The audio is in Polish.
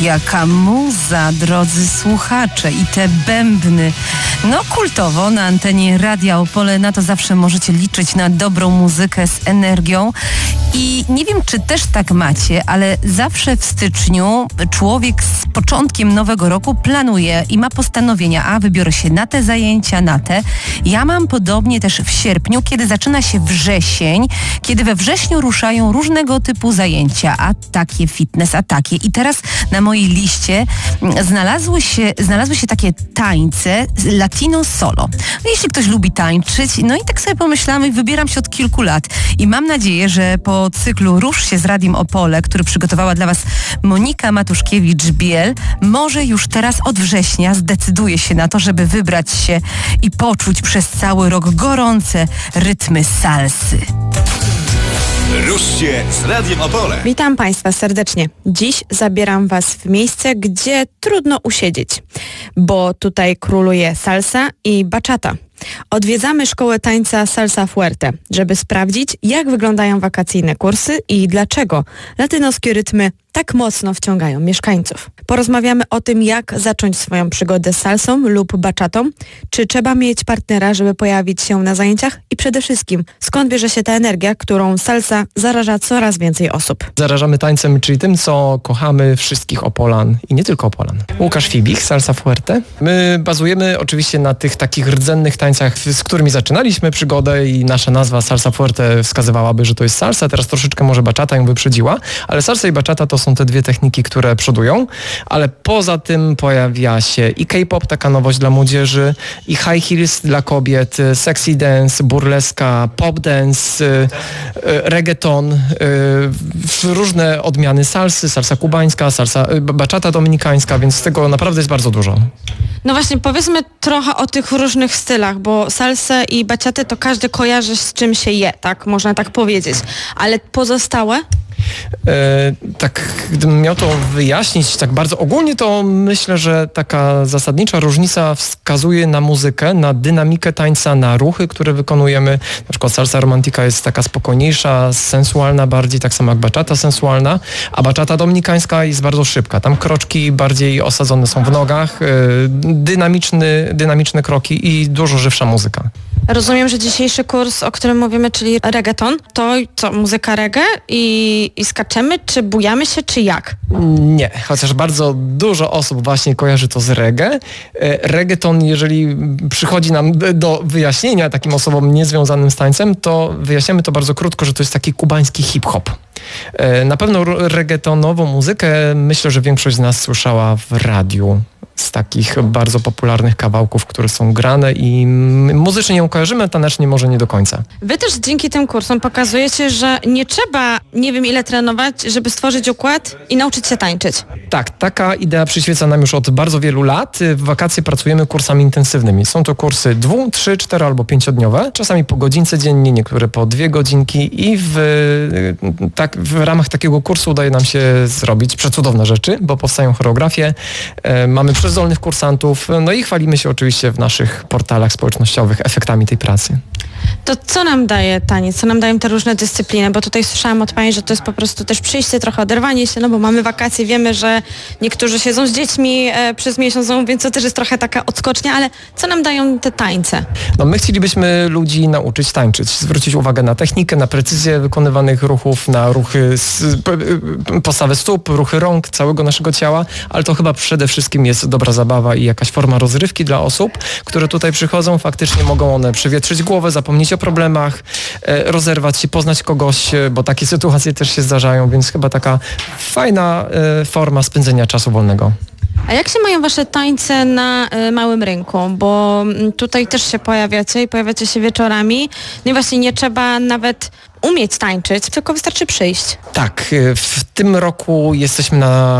jaka muza, drodzy słuchacze, i te bębny. No kultowo na antenie Radia Opole, na to zawsze możecie liczyć, na dobrą muzykę z energią. I nie wiem, czy też tak macie, ale zawsze w styczniu człowiek z początkiem nowego roku planuje i ma postanowienia, a wybiorę się na te zajęcia, na te. Ja mam podobnie też w sierpniu, kiedy zaczyna się wrzesień, kiedy we wrześniu ruszają różnego typu zajęcia, a takie fitness, a takie. I teraz na mojej liście znalazły się takie tańce latino solo. No, jeśli ktoś lubi tańczyć, no i tak sobie pomyślałam i wybieram się od kilku lat. I mam nadzieję, że po cyklu Rusz się z Radiem Opole, który przygotowała dla Was Monika Matuszkiewicz-Biel, może już teraz od września zdecyduje się na to, żeby wybrać się i poczuć przez cały rok gorące rytmy salsy. Ruszcie z Radiem Opole. Witam Państwa serdecznie. Dziś zabieram Was w miejsce, gdzie trudno usiedzieć, bo tutaj króluje salsa i bachata. Odwiedzamy szkołę tańca Salsa Fuerte, żeby sprawdzić, jak wyglądają wakacyjne kursy i dlaczego latynoskie rytmy tak mocno wciągają mieszkańców. Porozmawiamy o tym, jak zacząć swoją przygodę z salsą lub bachatą, czy trzeba mieć partnera, żeby pojawić się na zajęciach i przede wszystkim, skąd bierze się ta energia, którą salsa zaraża coraz więcej osób. Zarażamy tańcem, czyli tym, co kochamy wszystkich Opolan i nie tylko Opolan. Łukasz Fibich, Salsa Fuerte. My bazujemy oczywiście na tych takich rdzennych tańcach, z którymi zaczynaliśmy przygodę i nasza nazwa Salsa Fuerte wskazywałaby, że to jest salsa, teraz troszeczkę może bachata ją wyprzedziła, ale salsa i bachata to są te dwie techniki, które przodują, ale poza tym pojawia się i K-pop, taka nowość dla młodzieży, i high heels dla kobiet, sexy dance, burleska, pop dance, reggaeton, różne odmiany salsy, salsa kubańska, bachata dominikańska, więc tego naprawdę jest bardzo dużo. No właśnie, powiedzmy trochę o tych różnych stylach, bo salsę i bachatę to każdy kojarzy, z czym się je, tak? Można tak powiedzieć. Ale pozostałe? Tak, gdybym miał to wyjaśnić tak bardzo ogólnie, to myślę, że taka zasadnicza różnica wskazuje na muzykę, na dynamikę tańca, na ruchy, które wykonujemy. Na przykład salsa romantica jest taka spokojniejsza, sensualna bardziej, tak samo jak bachata sensualna, a bachata dominikańska jest bardzo szybka. Tam kroczki bardziej osadzone są w nogach, dynamiczne kroki i dużo żywsza muzyka. Rozumiem, że dzisiejszy kurs, o którym mówimy, czyli reggaeton, to co, muzyka reggae i skaczemy, czy bujamy się, czy jak? Nie, chociaż bardzo dużo osób właśnie kojarzy to z reggae. Reggaeton, jeżeli przychodzi nam do wyjaśnienia takim osobom niezwiązanym z tańcem, to wyjaśniamy to bardzo krótko, że to jest taki kubański hip-hop. Na pewno reggaetonową muzykę myślę, że większość z nas słyszała w radiu. Z takich bardzo popularnych kawałków, które są grane i muzycznie ją kojarzymy, tanecznie może nie do końca. Wy też dzięki tym kursom pokazujecie, że nie trzeba nie wiem ile trenować, żeby stworzyć układ i nauczyć się tańczyć. Tak, taka idea przyświeca nam już od bardzo wielu lat. W wakacje pracujemy kursami intensywnymi. Są to kursy 2, 3, 4 albo 5-dniowe, czasami po godzince dziennie, niektóre po 2 godzinki i w ramach takiego kursu udaje nam się zrobić przecudowne rzeczy, bo powstają choreografie, mamy zdolnych kursantów, no i chwalimy się oczywiście w naszych portalach społecznościowych efektami tej pracy. To co nam daje taniec? Co nam dają te różne dyscypliny? Bo tutaj słyszałam od Pani, że to jest po prostu też przyjście, trochę oderwanie się, no bo mamy wakacje, wiemy, że niektórzy siedzą z dziećmi przez miesiąc, więc to też jest trochę taka odskocznia, ale co nam dają te tańce? No my chcielibyśmy ludzi nauczyć tańczyć, zwrócić uwagę na technikę, na precyzję wykonywanych ruchów, na ruchy, postawę stóp, ruchy rąk, całego naszego ciała, ale to chyba przede wszystkim jest dobra zabawa i jakaś forma rozrywki dla osób, które tutaj przychodzą. Faktycznie mogą one przewietrzyć głowę, zapomnieć o problemach, rozerwać się, poznać kogoś, bo takie sytuacje też się zdarzają, więc chyba taka fajna forma spędzenia czasu wolnego. A jak się mają Wasze tańce na małym rynku? Bo tutaj też się pojawiacie i pojawiacie się wieczorami. No i właśnie nie trzeba nawet umieć tańczyć, tylko wystarczy przyjść. Tak, w tym roku jesteśmy na